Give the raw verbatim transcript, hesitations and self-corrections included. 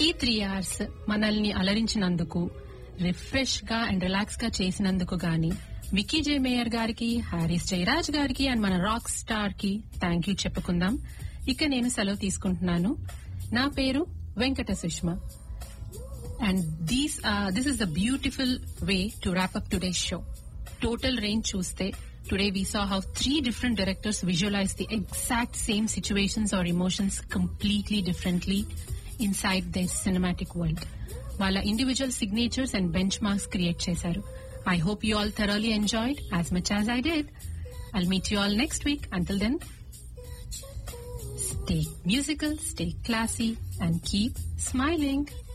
ఈ three hours మనల్ని అలరించినందుకు, refresh గా అండ్ రిలాక్స్ గా చేసినందుకు గాని వికీ జే మేయర్ గారికి, హారిస్ జయరాజ్ గారికి అండ్ మన రాక్ స్టార్ కి థ్యాంక్ యూ చెప్పుకుందాం. ఇక నేను సెలవు తీసుకుంటున్నాను. నా పేరు Venkata Sushma. And these this is a beautiful way to wrap up today's show. Total range చూస్తే today we saw how three different directors visualize the exact same situations or emotions completely differently inside their cinematic world. Wala individual signatures and benchmarks create chesaru. I hope you all thoroughly enjoyed as much as I did. I'll meet you all next week. Until then, stay musical, stay classy, and keep smiling.